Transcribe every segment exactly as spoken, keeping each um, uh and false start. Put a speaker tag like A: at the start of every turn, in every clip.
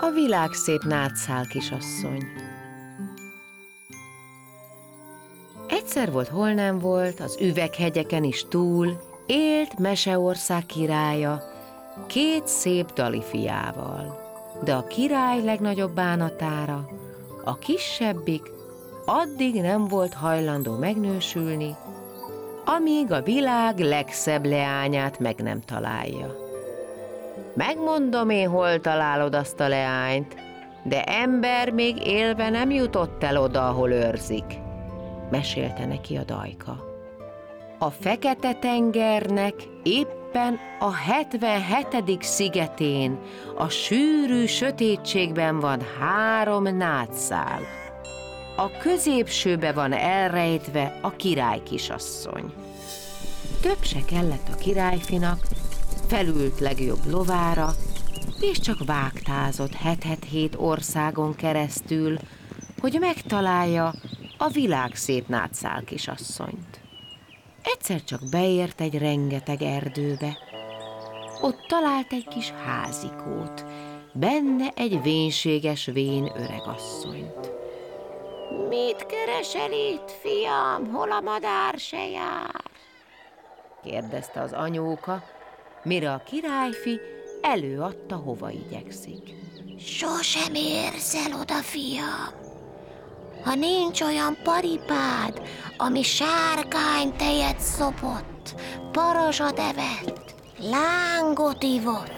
A: A világszép nátszál kisasszony. Egyszer volt, hol nem volt, az üveghegyeken is túl, élt Meseország királya, két szép dali fiával. De a király legnagyobb bánatára a kisebbik addig nem volt hajlandó megnősülni, amíg a világ legszebb leányát meg nem találja. Megmondom én, hol találod azt a leányt, de ember még élve nem jutott el oda, ahol őrzik, mesélte neki a dajka. A Fekete-tengernek éppen a hetvenhetedik szigetén, a sűrű sötétségben van három nátszál. A középsőbe van elrejtve a király kisasszony. Több se kellett a királyfinak, felült legjobb lovára, és csak vágtázott het-het-hét országon keresztül, hogy megtalálja a világszép nátszál kisasszonyt. Egyszer csak beért egy rengeteg erdőbe. Ott talált egy kis házikót, benne egy vénséges vén öregasszonyt. Mit keresel itt, fiam, hol a madár se jár? Kérdezte az anyóka, mire a királyfi előadta, hova igyekszik. Sosem érsz el oda, fiam. Ha nincs olyan paripád, ami sárkánytejet szopott, parazsat evett, lángot ivott.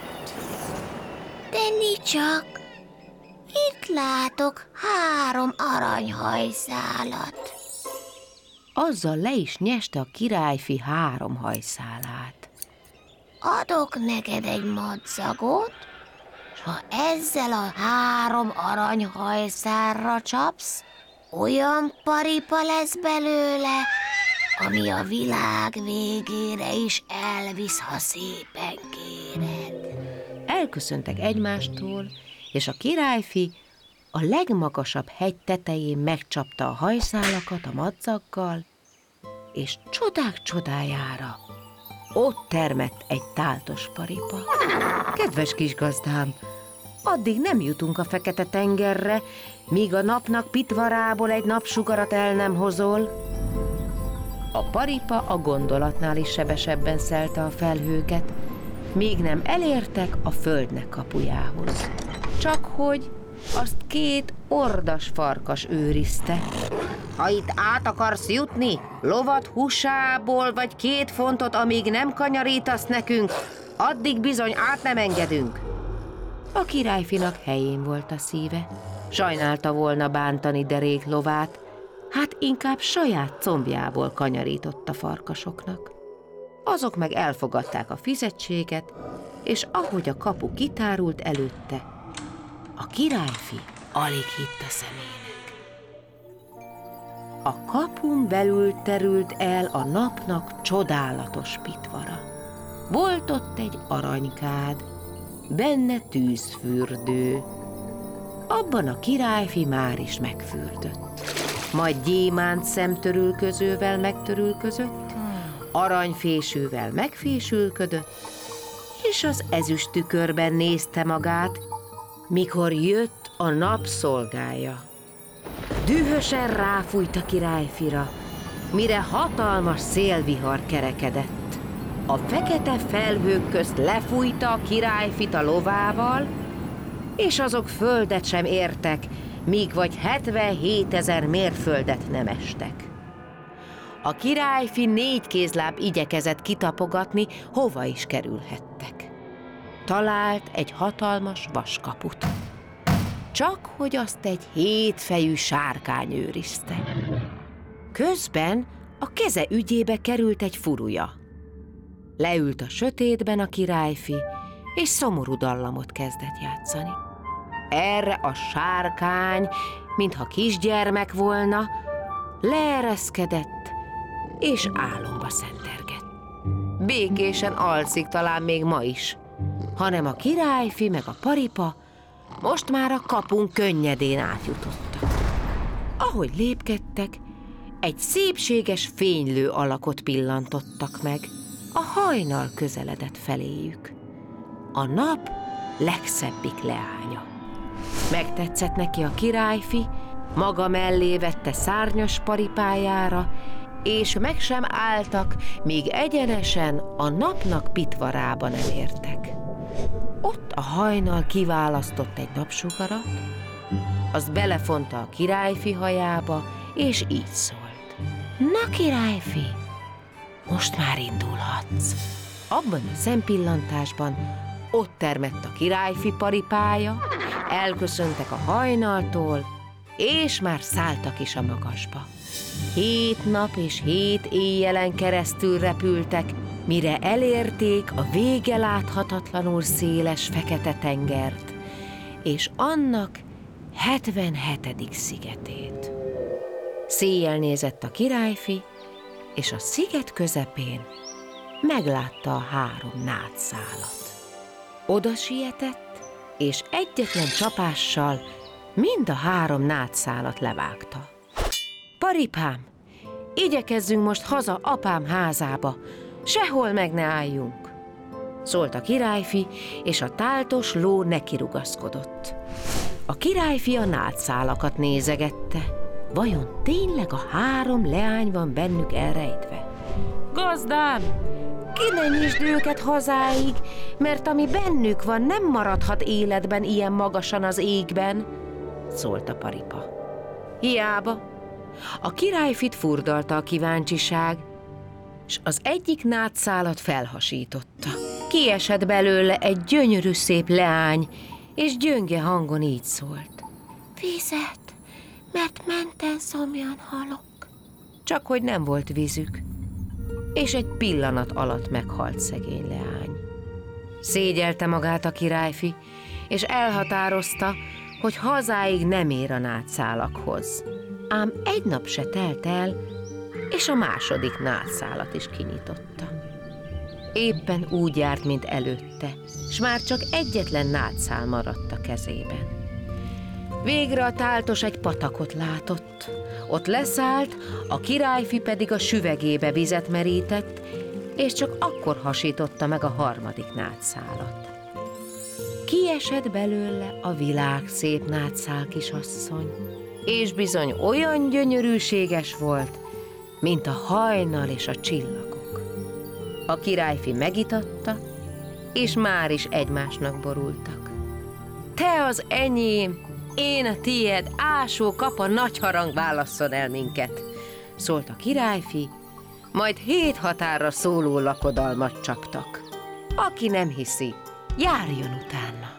A: Tenni csak, itt látok három aranyhajszálat. Azzal le is nyeste a királyfi három hajszálát. Adok neked egy madzagot, s ha ezzel a három aranyhajszálra csapsz, olyan paripa lesz belőle, ami a világ végére is elvisz, ha szépen kéred. Elköszöntek egymástól, és a királyfi a legmagasabb hegy tetején megcsapta a hajszálakat a madzaggal, és csodák csodájára ott termett egy táltos paripa. Kedves kis gazdám, addig nem jutunk a Fekete-tengerre, míg a napnak pitvarából egy napsugarat el nem hozol. A paripa a gondolatnál is sebesebben szelte a felhőket, míg nem elértek a földnek kapujához. Csak hogy azt két ordas farkas őrizte. Ha itt át akarsz jutni, lovat húsából vagy két fontot, amíg nem kanyarítasz nekünk, addig bizony át nem engedünk. A királyfinak helyén volt a szíve. Sajnálta volna bántani derék lovát, hát inkább saját combjából kanyarított a farkasoknak. Azok meg elfogadták a fizetséget, és ahogy a kapu kitárult előtte, a királyfi alig hitt a szemének. A kapun belül terült el a napnak csodálatos pitvara. Volt ott egy aranykád, benne tűzfürdő. Abban a királyfi már is megfürdött. Majd gyémánt szemtörülközővel megtörülközött, aranyfésűvel megfésülködött, és az ezüst tükörben nézte magát, mikor jött a napszolgája. Dühösen ráfújt a királyfira, mire hatalmas szélvihar kerekedett. A fekete felhők közt lefújta a királyfit a lovával, és azok földet sem értek, míg vagy hetvenhétezer mérföldet nem estek. A királyfi négy kézláb igyekezett kitapogatni, hova is kerülhettek. Talált egy hatalmas vaskaput. Csak hogy azt egy hétfejű sárkány őrizte. Közben a keze ügyébe került egy furúja. Leült a sötétben a királyfi, és szomorú dallamot kezdett játszani. Erre a sárkány, mintha kisgyermek volna, leereszkedett, és álomba szentergett. Békésen alszik talán még ma is, hanem a királyfi meg a paripa most már a kapun könnyedén átjutottak. Ahogy lépkedtek, egy szépséges fénylő alakot pillantottak meg. A hajnal közeledett feléjük. A nap legszebbik leánya. Megtetszett neki a királyfi, maga mellé vette szárnyas paripájára, és meg sem álltak, míg egyenesen a napnak pitvarába nem értek. Ott a hajnal kiválasztott egy napsugarat, azt belefonta a királyfi hajába, és így szólt. Na, királyfi, most már indulhatsz. Abban a szempillantásban ott termett a királyfi paripája, elköszöntek a hajnaltól, és már szálltak is a magasba. Hét nap és hét éjjelen keresztül repültek, mire elérték a vége láthatatlanul széles fekete tengert, és annak hetvenhetedik szigetét. Széjjel nézett a királyfi, és a sziget közepén meglátta a három nátszálat. Oda sietett, és egyetlen csapással mind a három nátszálat levágta. Paripám, igyekezzünk most haza apám házába, sehol meg ne álljunk, szólt a királyfi, és a táltos ló nekirugaszkodott. A királyfi a nátszálakat nézegette, vajon tényleg a három leány van bennük elrejtve? Gazdám, ki ne nyisd őket hazáig, mert ami bennük van, nem maradhat életben ilyen magasan az égben, szólt a paripa. Hiába. A királyfit furdalta a kíváncsiság, s az egyik nátszálat felhasította. Kiesett belőle egy gyönyörű szép leány, és gyönge hangon így szólt. Vizet, mert menten szomjan halok. Csak hogy nem volt vízük, és egy pillanat alatt meghalt szegény leány. Szégyelte magát a királyfi, és elhatározta, hogy hazáig nem ér a nátszálakhoz. Ám egy nap se telt el, és a második nátszálat is kinyitotta. Éppen úgy járt, mint előtte, s már csak egyetlen nátszál maradt a kezében. Végre a táltos egy patakot látott. Ott leszállt, a királyfi pedig a süvegébe vizet merített, és csak akkor hasította meg a harmadik nátszálat. Kiesett belőle a világ szép nátszál kisasszony, és bizony olyan gyönyörűséges volt, mint a hajnal és a csillagok. A királyfi megitatta, és már is egymásnak borultak. Te az enyém, én a tiéd, ásó kapa nagy harang válasszon el minket, szólt a királyfi, majd hét határra szóló lakodalmat csaptak. Aki nem hiszi, járjon utána.